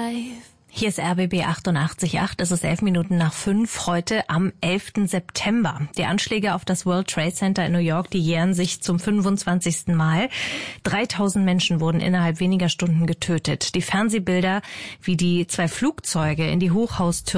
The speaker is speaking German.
Hier ist RBB 88.8, es ist 5:11, heute am 11. September. Die Anschläge auf das World Trade Center in New York, die jähren sich zum 25. Mal. 3000 Menschen wurden innerhalb weniger Stunden getötet. Die Fernsehbilder, wie die 2 Flugzeuge in die Hochhaustürme